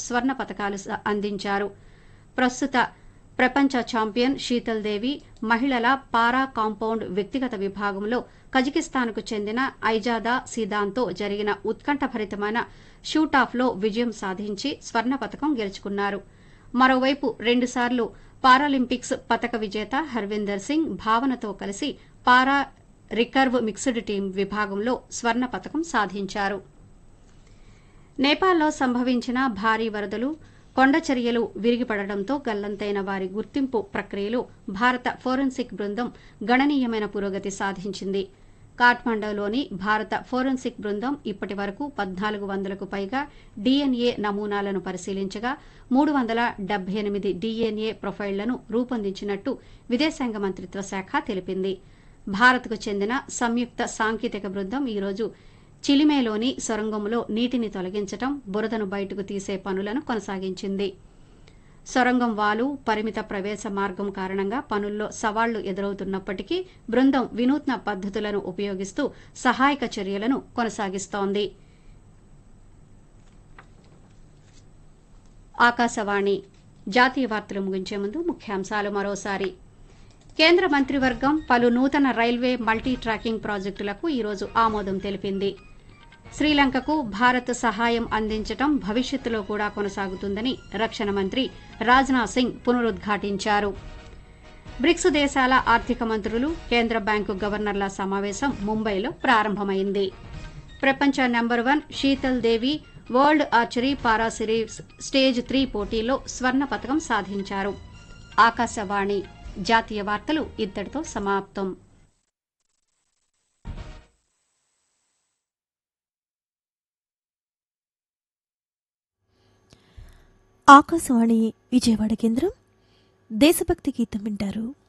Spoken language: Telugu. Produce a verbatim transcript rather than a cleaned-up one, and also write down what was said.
స్వర్ణ పతకాలు అందించారు. ప్రస్తుత ప్రపంచ ఛాంపియన్ శీతల్ దేవి మహిళల పారా కాంపౌండ్ వ్యక్తిగత విభాగంలో కజకిస్తాన్కు చెందిన ఐజాదా సీదాన్తో జరిగిన ఉత్కంఠభరితమైన షూటాఫ్లో విజయం సాధించి స్వర్ణ పతకం గెలుచుకున్నారు. మరోవైపు రెండుసార్లు పారాలింపిక్స్ పతక విజేత హర్విందర్ సింగ్ భావనతో కలిసి పారా రికర్వ్ మిక్స్డ్ టీం విభాగంలో స్వర్ణ పతకం సాధించారు. నేపాల్లో సంభవించిన భారీ వరదలు, కొండచర్యలు విరిగిపడడంతో గల్లంతైన వారి గుర్తింపు ప్రక్రియలో భారత ఫోరెన్సిక్ బృందం గణనీయమైన పురోగతి సాధించింది. కాఠ్మండూలోని భారత ఫోరెన్సిక్ బృందం ఇప్పటి వరకు పద్నాలుగు వందలకు పైగా డీఎన్ఏ నమూనాలను పరిశీలించగా మూడు వందల డెబ్బై ఎనిమిది డీఎన్ఏ ప్రొఫైళ్లను రూపొందించినట్టు విదేశాంగ మంత్రిత్వ శాఖ తెలిపింది. భారత్కు చెందిన సంయుక్త సాంకేతిక బృందం ఈరోజు చిలిమేలోని సొరంగంలో నీటిని తొలగించడం, బురదను బయటకు తీసే పనులను కొనసాగించింది. సొరంగం వాలు, పరిమిత ప్రవేశ మార్గం కారణంగా పనుల్లో సవాళ్లు ఎదురవుతున్నప్పటికీ బృందం వినూత్న పద్దతులను ఉపయోగిస్తూ సహాయక చర్యలను కొనసాగిస్తోంది. ఆకాశవాణి జాతీయ వార్తలు ముగించే ముందు ముఖ్యాంశాలు మరోసారి. కేంద్ర మంత్రివర్గం పలు నూతన రైల్వే మల్టీ ట్రాకింగ్ ప్రాజెక్టులకు ఈరోజు ఆమోదం తెలిపింది. శ్రీలంకకు భారత్ సహాయం అందించడం భవిష్యత్తులో కూడా కొనసాగుతుందని రక్షణ మంత్రి రాజ్నాథ్ సింగ్ పునరుద్ఘాటించారు. బ్రిక్స్ దేశాల ఆర్థిక మంత్రులు, కేంద్ర బ్యాంకు గవర్నర్ల సమావేశం ముంబైలో ప్రారంభమైంది. ప్రపంచ నెంబర్ వన్ శీతల్ దేవి వరల్డ్ ఆర్చరీ పారా సిరీస్ స్టేజ్ త్రీ పోటీలో స్వర్ణ పతకం సాధించారు. ఆకాశవాణి జాతీయ వార్తలు ఇంతటితో సమాప్తం. ఆకాశవాణి విజయవాడ కేంద్రం దేశభక్తి గీతం వింటారు.